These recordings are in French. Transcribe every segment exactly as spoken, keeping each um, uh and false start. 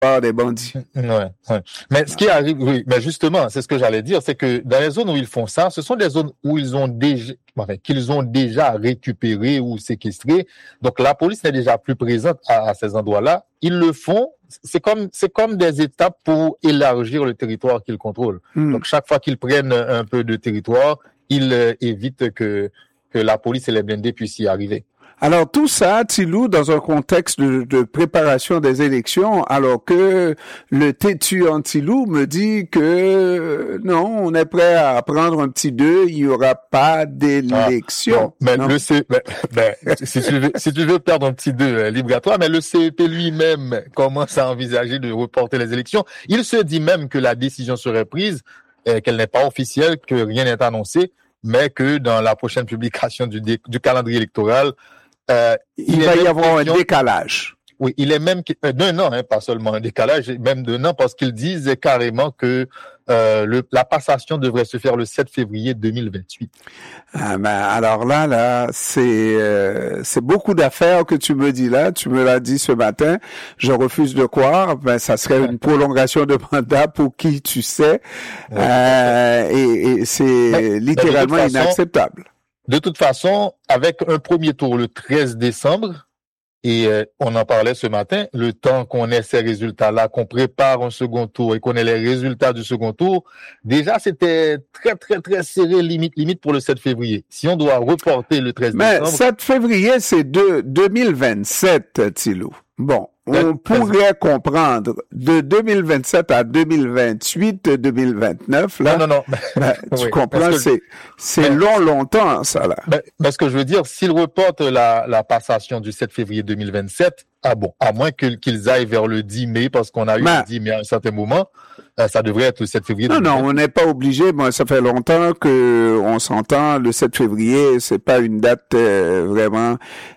par des bandits. Ouais, ouais. Mais ce qui arrive, oui, mais justement, c'est ce que j'allais dire, c'est que dans les zones où ils font ça, ce sont des zones où ils ont déjà, enfin, qu'ils ont déjà récupéré ou séquestré. Donc la police n'est déjà plus présente à, à ces endroits-là. Ils le font. C'est comme, c'est comme des étapes pour élargir le territoire qu'ils contrôlent. Mm. Donc chaque fois qu'ils prennent un peu de territoire, ils euh, évitent que que la police et les blindés puissent y arriver. Alors tout ça, Thilou, dans un contexte de, de préparation des élections, alors que le têtu Antilou me dit que euh, non, on est prêt à prendre un petit deux, il y aura pas d'élection. Ah, non, mais non. le C, ben, ben, si tu veux, si tu veux perdre un petit deux, euh, libre à toi, mais le C E P lui-même commence à envisager de reporter les élections. Il se dit même que la décision serait prise, euh, qu'elle n'est pas officielle, que rien n'est annoncé, mais que dans la prochaine publication du, dé, du calendrier électoral, Euh, il, il va y avoir question, un décalage. Oui, il est même euh, d'un an, hein, pas seulement un décalage, même d'un an, parce qu'ils disent carrément que euh, le, la passation devrait se faire le sept février deux mille vingt-huit. Ah, ben, alors là, là, c'est euh, c'est beaucoup d'affaires que tu me dis là. Tu me l'as dit ce matin. Je refuse de croire. Ben, ça serait une prolongation de mandat pour qui tu sais, ouais, euh, et, et c'est mais, littéralement façon, inacceptable. De toute façon, avec un premier tour le treize décembre, et euh, on en parlait ce matin, le temps qu'on ait ces résultats-là, qu'on prépare un second tour et qu'on ait les résultats du second tour, déjà c'était très très très serré, limite limite pour le sept février. Si on doit reporter le treize Mais décembre... Mais sept février, c'est de deux mille vingt-sept, Thilou. Bon, on pourrait comprendre de deux mille vingt-sept à deux mille vingt-huit, deux mille vingt-neuf, là. Non, non, non. Ben, tu oui, comprends, c'est, c'est ben, long, longtemps, ça, là. Ben, ben, ce que je veux dire, s'ils reportent la, la passation du sept février deux mille vingt-sept, ah bon, à moins que, qu'ils aillent vers le dix mai, parce qu'on a eu ben, le dix mai à un certain moment, ça devrait être le sept février. Non, non, on n'est pas obligé. Moi, ça fait longtemps que on s'entend. Le sept février, c'est pas une date euh, vraiment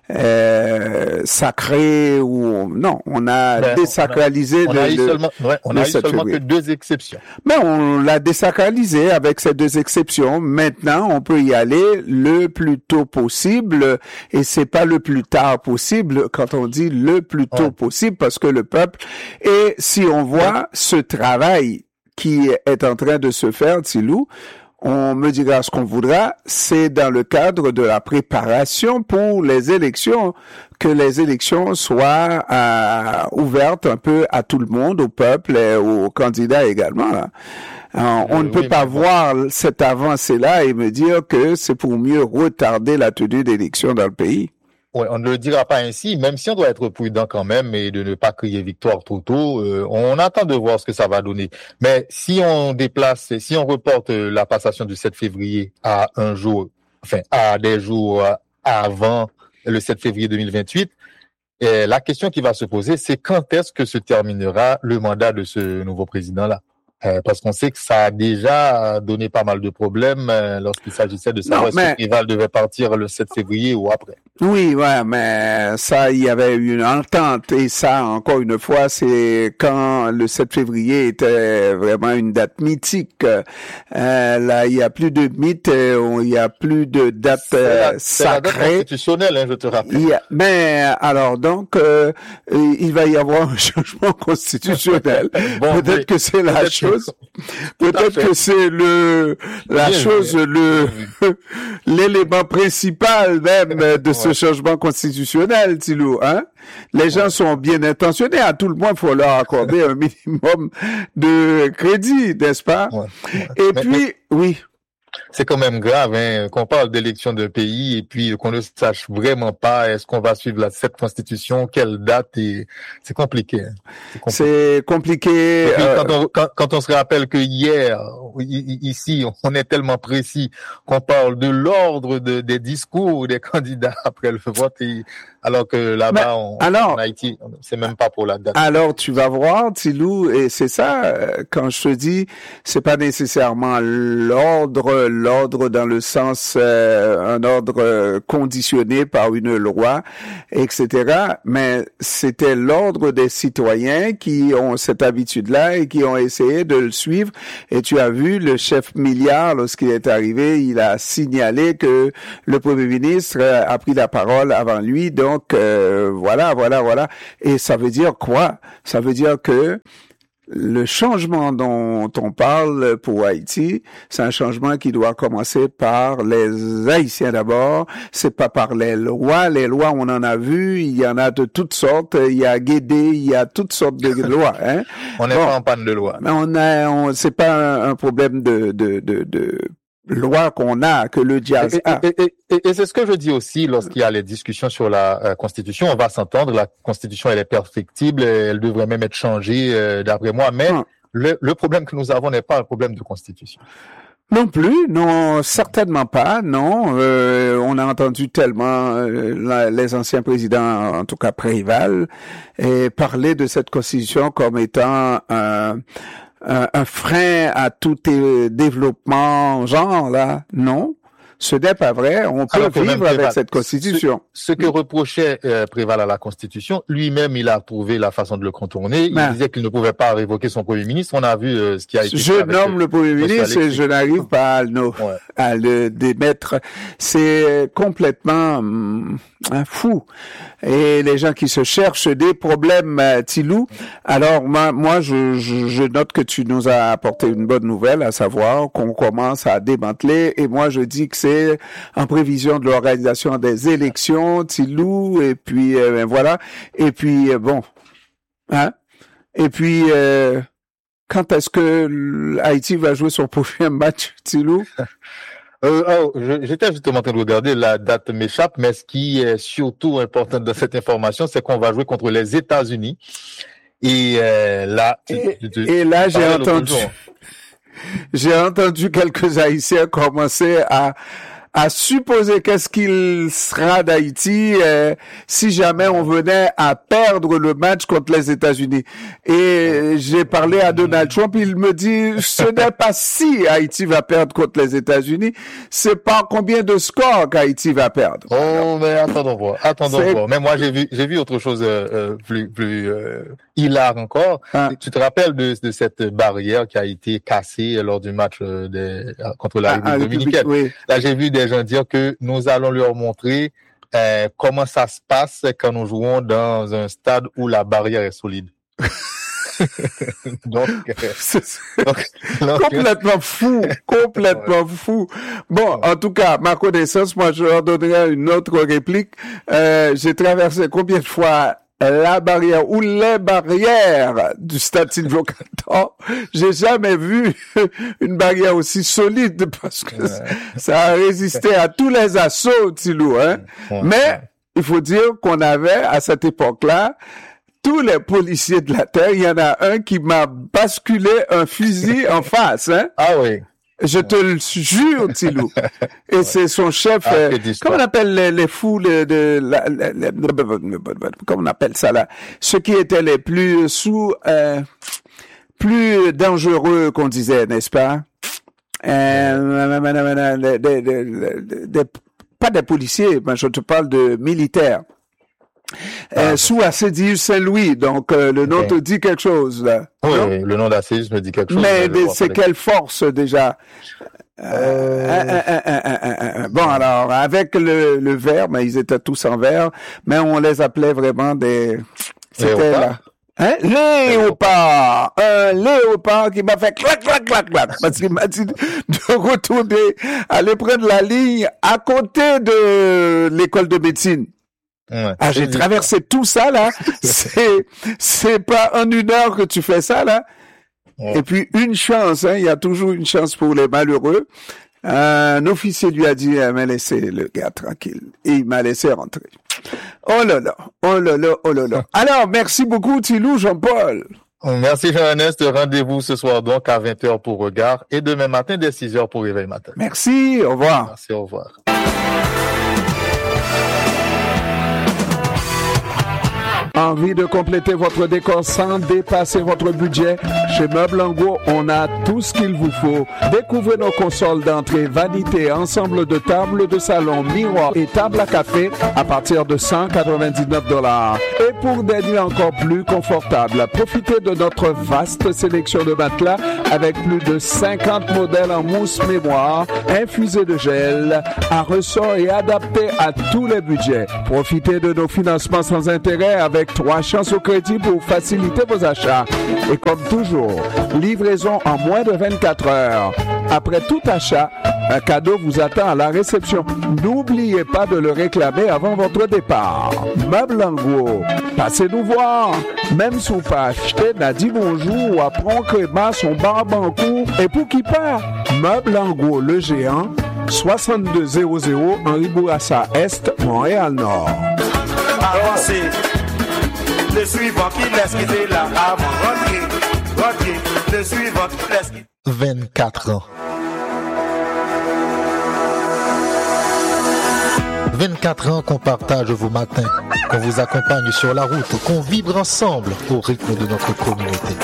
euh, sacrée ou non. On a ben, désacralisé. On a, on a eu seulement, ouais, on a eu seulement que deux exceptions. Mais on l'a désacralisé avec ces deux exceptions. Maintenant, on peut y aller le plus tôt possible, et c'est pas le plus tard possible quand on dit le plus tôt ouais. possible, parce que le peuple. Et si on voit ouais. ce travail qui est en train de se faire, Thilou, on me dira ce qu'on voudra, c'est dans le cadre de la préparation pour les élections, que les élections soient euh, ouvertes un peu à tout le monde, au peuple et aux candidats également. Là. Alors, on euh, ne peut oui, pas voir bon. cette avancée-là et me dire que c'est pour mieux retarder la tenue d'élections dans le pays. Ouais, on ne le dira pas ainsi, même si on doit être prudent quand même et de ne pas crier victoire trop tôt. Euh, on attend de voir ce que ça va donner. Mais si on déplace, si on reporte la passation du sept février à un jour, enfin à des jours avant le sept février deux mille vingt-huit, et la question qui va se poser, c'est quand est-ce que se terminera le mandat de ce nouveau président-là? Euh, parce qu'on sait que ça a déjà donné pas mal de problèmes euh, lorsqu'il s'agissait de savoir si le rival devait partir le sept février ou après. Oui, ouais, mais ça, il y avait eu une entente, et ça, encore une fois, c'est quand le sept février était vraiment une date mythique. Euh, là, il y a plus de mythes, il y a plus de dates euh, sacrées. C'est la date constitutionnelle, hein, je te rappelle. Il y a, mais alors donc, euh, il va y avoir un changement constitutionnel. bon, peut-être oui, que c'est la peut-être chose. Que, peut-être que c'est le la bien, chose, bien. le l'élément principal même de ce ouais. changement constitutionnel, Thilou, hein? Les gens ouais. sont bien intentionnés. À tout le moins, il faut leur accorder un minimum de crédit, n'est-ce pas? Ouais. Ouais. Et mais, puis, mais... oui. C'est quand même grave hein, qu'on parle d'élection d'un pays et puis qu'on ne sache vraiment pas est-ce qu'on va suivre la, cette constitution, quelle date, et c'est compliqué. Hein. C'est compliqué. C'est compliqué et puis, euh... quand, on, quand, quand on se rappelle que hier, ici, on est tellement précis qu'on parle de l'ordre de, des discours des candidats après le vote, et, alors que là-bas, Mais, on, alors, en Haïti, c'est même pas pour la date. Alors, tu vas voir, Thilou, et c'est ça, quand je te dis, c'est pas nécessairement l'ordre, l'ordre dans le sens, euh, un ordre conditionné par une loi, et cetera, mais c'était l'ordre des citoyens qui ont cette habitude-là et qui ont essayé de le suivre. Et tu as vu, le chef Milliard, lorsqu'il est arrivé, il a signalé que le Premier ministre a pris la parole avant lui, donc Donc, euh, voilà, voilà, voilà. Et ça veut dire quoi? Ça veut dire que le changement dont on parle pour Haïti, c'est un changement qui doit commencer par les Haïtiens d'abord. C'est pas par les lois. Les lois, on en a vu, il y en a de toutes sortes. Il y a Guédé, il y a toutes sortes de lois. Hein. On n'est bon, pas en panne de loi. Mais on a, on, c'est pas un, un problème de, de, de, de loi qu'on a, que le jazz a. Et, et, et, et c'est ce que je dis aussi lorsqu'il y a les discussions sur la euh, Constitution. On va s'entendre, la Constitution, elle est perfectible, elle devrait même être changée, euh, d'après moi, mais hum. le, le problème que nous avons n'est pas un problème de Constitution. Non plus, non, certainement pas, non. Euh, on a entendu tellement euh, la, les anciens présidents, en tout cas Préval, et parler de cette Constitution comme étant un... Un, un frein à tout développement genre là, non, ce n'est pas vrai. On peut vivre avec cette Constitution. Ce, ce que reprochait euh, Préval à la Constitution, lui-même, il a trouvé la façon de le contourner. Il ben, disait qu'il ne pouvait pas révoquer son Premier ministre. On a vu euh, ce qui a été je fait. Je nomme le Premier ministre et je n'arrive pas à le, ouais. à le démettre. C'est complètement hum, fou. Et les gens qui se cherchent des problèmes, euh, Tilou. Alors, moi, moi je, je, je note que tu nous as apporté une bonne nouvelle, à savoir qu'on commence à démanteler. Et moi, je dis que c'est en prévision de l'organisation des élections, Tilou. Et puis, euh, ben, voilà. Et puis, euh, bon. Hein? Et puis, euh, quand est-ce que Haïti va jouer son prochain match, Tilou? Euh, oh, j'étais justement en train de regarder, la date m'échappe, mais ce qui est surtout important dans cette information, c'est qu'on va jouer contre les États-Unis. Et euh, là, et, tu, tu, et là, j'ai entendu, j'ai entendu quelques Haïtiens commencer à à supposer qu'est-ce qu'il sera d'Haïti euh, si jamais on venait à perdre le match contre les États-Unis. Et j'ai parlé à Donald Trump, il me dit ce n'est pas si Haïti va perdre contre les États-Unis, c'est pas combien de scores qu'Haïti va perdre. Oh, mais attendons voir, attendons c'est... voir. Mais moi j'ai vu j'ai vu autre chose euh, plus plus euh, hilar encore. Ah. Tu te rappelles de de cette barrière qui a été cassée lors du match euh, des, contre la République ah, dominicaine. Oui. Là j'ai vu des gens dire que nous allons leur montrer euh, comment ça se passe quand nous jouons dans un stade où la barrière est solide. donc, euh, donc, donc, complètement fou, complètement ouais. fou. Bon, en tout cas, ma connaissance, moi, je leur donnerai une autre réplique. Euh, j'ai traversé combien de fois la barrière ou les barrières du stade Sylvio Cantor. J'ai jamais vu une barrière aussi solide parce que ouais. ça a résisté à tous les assauts, Tilou, hein. Ouais. Mais il faut dire qu'on avait à cette époque-là tous les policiers de la terre. Il y en a un qui m'a basculé un fusil en face, hein. Ah oui. Je te le jure, Tilou. Et ouais. c'est son chef, ah, euh, comment on appelle les, les fous de, de la, la, la, comment on appelle ça là? Ceux qui étaient les plus sous, euh, plus dangereux qu'on disait, n'est-ce pas? Euh, des, des, des, des, pas des policiers, mais je te parle de militaires. Euh, ah, sous Acédius Saint-Louis, donc euh, le nom okay. te dit quelque chose là. Oui, oui le nom d'Acédius me dit quelque chose. Mais des, c'est quelle force déjà euh... Euh, euh, euh, euh, euh, Bon alors avec le, le vert, mais ils étaient tous en vert, mais on les appelait vraiment des. C'était là. Hein? Léopard! Un léopard qui m'a fait clac, clac, clac, clac. Parce qu'il m'a dit de retourner, aller prendre la ligne à côté de l'école de médecine. Ouais, ah, j'ai traversé tout ça, là. c'est, c'est pas en une heure que tu fais ça, là. Ouais. Et puis, une chance, hein. Il y a toujours une chance pour les malheureux. Un officier lui a dit, ah, mais laissez le gars tranquille. Et il m'a laissé rentrer. Oh là là. Oh là là. Oh là là. Alors, merci beaucoup, Tilou, Jean-Paul. Merci, Jean-Ernest. Rendez-vous ce soir, donc, à vingt heures pour Regard et demain matin dès six heures pour Réveil Matin. Merci. Au revoir. Merci, au revoir. Envie de compléter votre décor sans dépasser votre budget? Chez Meubles en Gros, on a tout ce qu'il vous faut. Découvrez nos consoles d'entrée, vanité, ensemble de tables de salon, miroirs et tables à café à partir de cent quatre-vingt-dix-neuf dollars. Et pour des nuits encore plus confortables, profitez de notre vaste sélection de matelas avec plus de cinquante modèles en mousse mémoire, infusés de gel, à ressort et adaptés à tous les budgets. Profitez de nos financements sans intérêt avec trois chances au crédit pour faciliter vos achats. Et comme toujours, livraison en moins de vingt-quatre heures. Après tout achat, un cadeau vous attend à la réception. N'oubliez pas de le réclamer avant votre départ. Meubles en Gros, passez nous voir. Même si vous pas acheté, n'a dit bonjour ou apprend créma son barbe en cours. Et pour qui part? Meubles en Gros, le géant, soixante-deux zéro zéro Henri Bourassa Est, Montréal-Nord. Avancez. Le suivant qui laisse quitter là avant. Rentrer, rentrer. Le suivant qui laisse quitter. vingt-quatre ans. vingt-quatre ans qu'on partage vos matins, qu'on vous accompagne sur la route, qu'on vibre ensemble au rythme de notre communauté.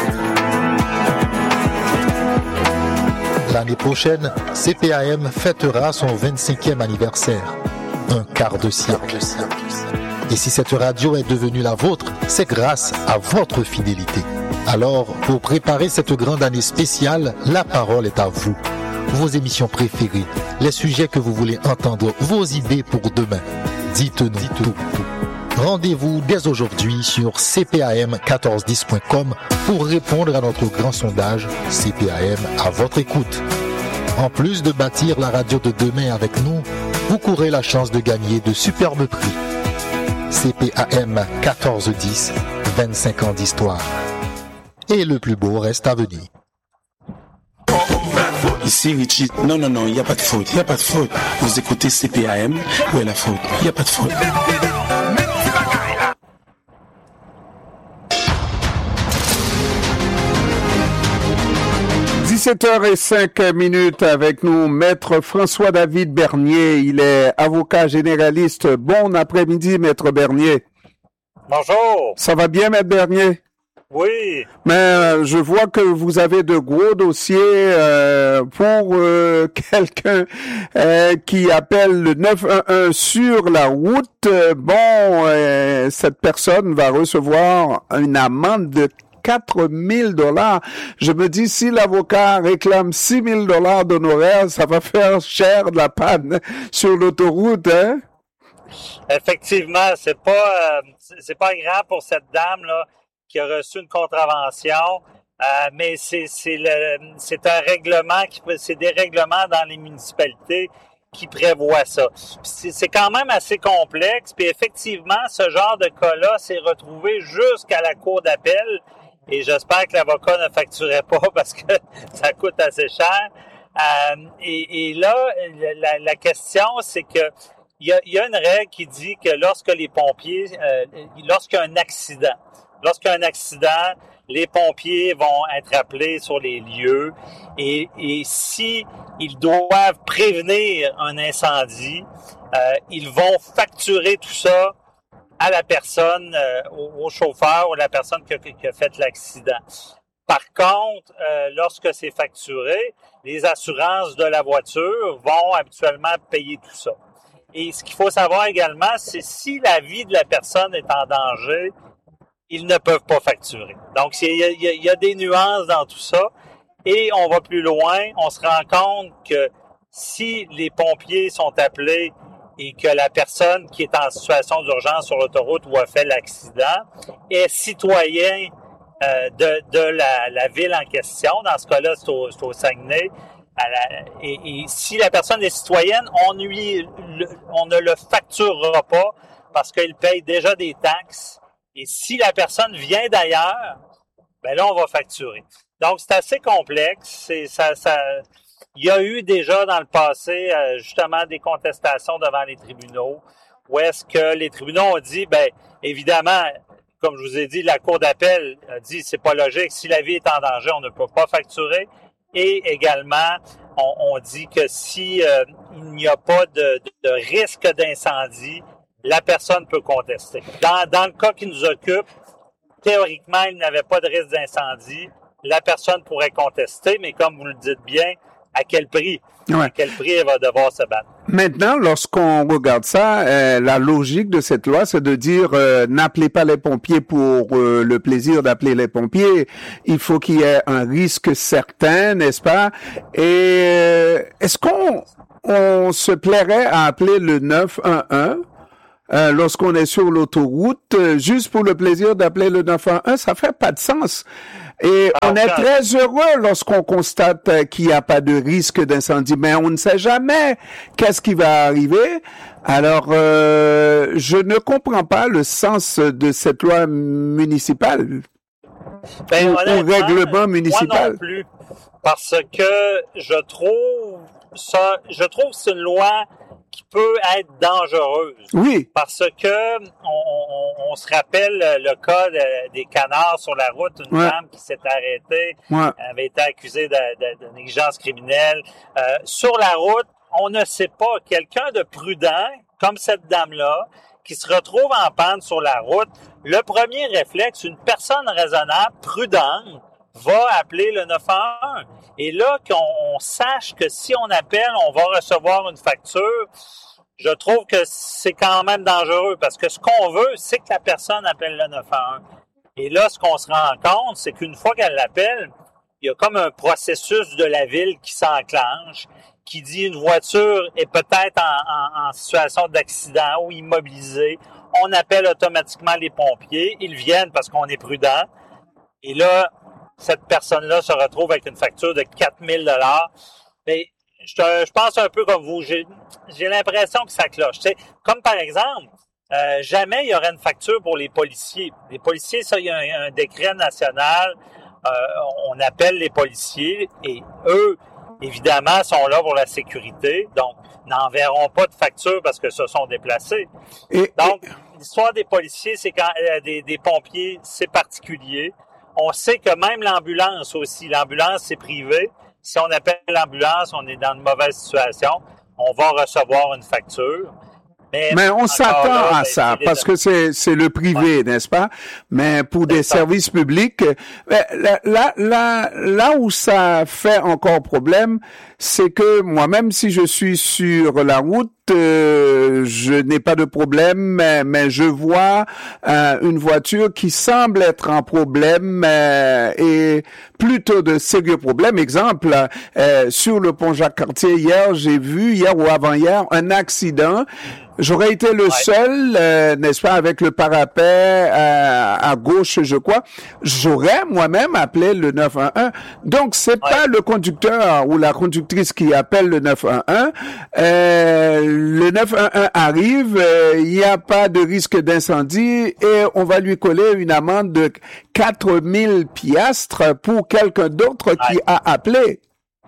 L'année prochaine, C P A M fêtera son vingt-cinquième anniversaire. Un quart de siècle. Et si cette radio est devenue la vôtre, c'est grâce à votre fidélité. Alors, pour préparer cette grande année spéciale, la parole est à vous. Vos émissions préférées, les sujets que vous voulez entendre, vos idées pour demain. Dites-nous tout. Rendez-vous dès aujourd'hui sur c p a m mille quatre cent dix point com pour répondre à notre grand sondage C P A M à votre écoute. En plus de bâtir la radio de demain avec nous, vous courez la chance de gagner de superbes prix. C P A M mille quatre cent dix, vingt-cinq ans d'histoire. Et le plus beau reste à venir. Ici Richie, non, non, non, il n'y a pas de faute, il n'y a pas de faute. Vous écoutez C P A M, où est la faute? Il n'y a pas de faute. dix-sept heures cinq minutes avec nous, Maître François-David Bernier. Il est avocat généraliste. Bon après-midi, Maître Bernier. Bonjour. Ça va bien, Maître Bernier? Oui. Mais euh, je vois que vous avez de gros dossiers euh, pour euh, quelqu'un euh, qui appelle le neuf un un sur la route. Euh, bon, euh, cette personne va recevoir une amende de quatre mille dollars. Je me dis, si l'avocat réclame six mille dollars d'honoraires, ça va faire cher de la panne sur l'autoroute, hein? Effectivement, c'est pas euh, c'est pas grave pour cette dame là qui a reçu une contravention, euh, mais c'est c'est le c'est un règlement qui c'est des règlements dans les municipalités qui prévoient ça. C'est, c'est quand même assez complexe, puis effectivement, ce genre de cas-là s'est retrouvé jusqu'à la cour d'appel. Et j'espère que l'avocat ne facturait pas parce que ça coûte assez cher. Euh, et, et là, la, la question, c'est que il y a, il y a une règle qui dit que lorsque les pompiers, euh, lorsqu'il y a un accident, lorsqu'il y a un accident, les pompiers vont être appelés sur les lieux. Et, et si ils doivent prévenir un incendie, euh, ils vont facturer tout ça à la personne, euh, au, au chauffeur ou à la personne qui a, qui a fait l'accident. Par contre, euh, lorsque c'est facturé, les assurances de la voiture vont habituellement payer tout ça. Et ce qu'il faut savoir également, c'est si la vie de la personne est en danger, ils ne peuvent pas facturer. Donc, il y a, il y a, il y a des nuances dans tout ça. Et on va plus loin, on se rend compte que si les pompiers sont appelés et que la personne qui est en situation d'urgence sur l'autoroute ou a fait l'accident est citoyen euh, de, de la, la ville en question, dans ce cas-là, c'est au, c'est au Saguenay, à la, et, et si la personne est citoyenne, on, lui, le, on ne le facturera pas parce qu'il paye déjà des taxes. Et si la personne vient d'ailleurs, ben là, on va facturer. Donc, c'est assez complexe. C'est, ça, ça, il y a eu déjà dans le passé, euh, justement, des contestations devant les tribunaux où est-ce que les tribunaux ont dit, ben évidemment, comme je vous ai dit, la Cour d'appel a dit, c'est pas logique. Si la vie est en danger, on ne peut pas facturer. Et également, on, on dit que si euh, il n'y a pas de, de risque d'incendie, la personne peut contester. Dans, dans le cas qui nous occupe, théoriquement, il n'avait pas de risque d'incendie. La personne pourrait contester, mais comme vous le dites bien, à quel prix? Ouais. À quel prix elle va devoir se battre? Maintenant, lorsqu'on regarde ça, euh, la logique de cette loi, c'est de dire euh, n'appelez pas les pompiers pour euh, le plaisir d'appeler les pompiers. Il faut qu'il y ait un risque certain, n'est-ce pas? Et euh, est-ce qu'on on se plairait à appeler le neuf un un euh, lorsqu'on est sur l'autoroute, euh, juste pour le plaisir d'appeler le neuf un un? Ça fait pas de sens. Et on est très heureux lorsqu'on constate qu'il n'y a pas de risque d'incendie, mais on ne sait jamais qu'est-ce qui va arriver. Alors, euh, je ne comprends pas le sens de cette loi municipale, ben, ou, ou règlement municipal. Moi non plus, parce que je trouve ça, je trouve que c'est une loi qui peut être dangereuse. Oui. Parce que on, on, on se rappelle le cas de, des canards sur la route, une ouais. femme qui s'est arrêtée, ouais. avait été accusée de, de, de négligence criminelle. Euh, sur la route, on ne sait pas, quelqu'un de prudent, comme cette dame-là, qui se retrouve en panne sur la route, le premier réflexe, une personne raisonnable, prudente, va appeler le neuf un un. Et là, qu'on on sache que si on appelle, on va recevoir une facture, je trouve que c'est quand même dangereux parce que ce qu'on veut, c'est que la personne appelle le neuf un un. Et là, ce qu'on se rend compte, c'est qu'une fois qu'elle l'appelle, il y a comme un processus de la ville qui s'enclenche, qui dit une voiture est peut-être en, en, en situation d'accident ou immobilisée. On appelle automatiquement les pompiers. Ils viennent parce qu'on est prudent. Et là, cette personne-là se retrouve avec une facture de quatre mille dollars. Mais je, je pense un peu comme vous. J'ai, j'ai l'impression que ça cloche. Tu sais, comme par exemple, euh, jamais il y aurait une facture pour les policiers. Les policiers, ça, il y a un, un décret national. Euh, on appelle les policiers et eux, évidemment, sont là pour la sécurité. Donc, n'enverront pas de facture parce que ce sont déplacés. Et, Donc, et... l'histoire des policiers, c'est quand euh, des, des pompiers, c'est particulier. On sait que même l'ambulance aussi, l'ambulance, c'est privé. Si on appelle l'ambulance, on est dans une mauvaise situation. On va recevoir une facture. Mais, Mais on s'attend là, à ça, parce que c'est c'est le privé, ouais. n'est-ce pas? Mais pour des ça. services publics, là, là, là, là où ça fait encore problème, c'est que moi, même si je suis sur la route, euh, je n'ai pas de problème, mais, mais je vois euh, une voiture qui semble être en problème euh, et plutôt de sérieux problèmes. Exemple, euh, sur le pont Jacques-Cartier hier, j'ai vu, hier ou avant-hier, un accident. J'aurais été le ouais. seul, euh, n'est-ce pas, avec le parapet euh, à gauche, je crois. J'aurais moi-même appelé le neuf un un. Donc, c'est ouais. pas le conducteur ou la conductrice qui appelle le neuf un un. Euh, le neuf un un arrive, euh, il n'y a pas de risque d'incendie et on va lui coller une amende de quatre mille piastres pour quelqu'un d'autre ouais. qui a appelé.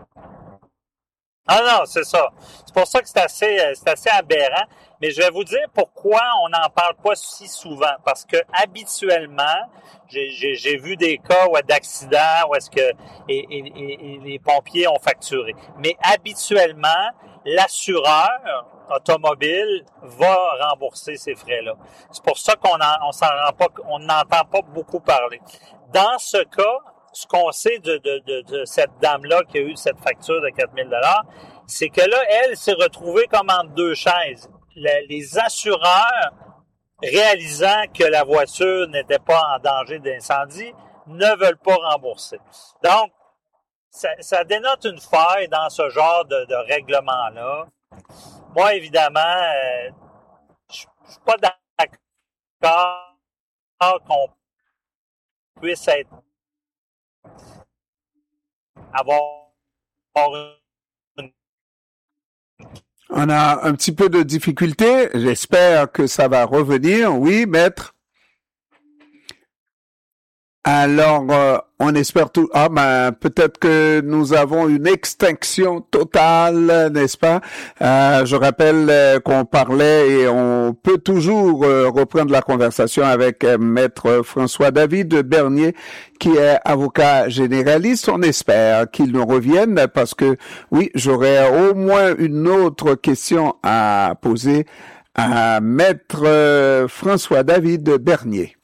Ah non, c'est ça. C'est pour ça que c'est assez, c'est assez aberrant. Mais je vais vous dire pourquoi on n'en parle pas si souvent. Parce que habituellement, j'ai, j'ai, j'ai vu des cas où d'accidents où est-ce que et, et, et, et les pompiers ont facturé. Mais habituellement, l'assureur automobile va rembourser ces frais-là. C'est pour ça qu'on en, on s'en rend pas, on n'entend pas beaucoup parler. Dans ce cas, ce qu'on sait de, de, de, de cette dame-là qui a eu cette facture de quatre mille dollars, c'est que là, elle s'est retrouvée comme entre deux chaises. Le, les assureurs, réalisant que la voiture n'était pas en danger d'incendie, ne veulent pas rembourser. Donc, ça, ça dénote une faille dans ce genre de, de règlement-là. Moi, évidemment, euh, je ne suis pas d'accord qu'on puisse être avoir une... On a un petit peu de difficulté. J'espère que ça va revenir. Oui, maître. Alors, euh, on espère tout. Ah, ben, peut-être que nous avons une extinction totale, n'est-ce pas? Euh, je rappelle euh, qu'on parlait et on peut toujours euh, reprendre la conversation avec euh, maître François-David Bernier, qui est avocat généraliste. On espère qu'il nous revienne parce que, oui, j'aurais au moins une autre question à poser À Maître euh, François-David Bernier.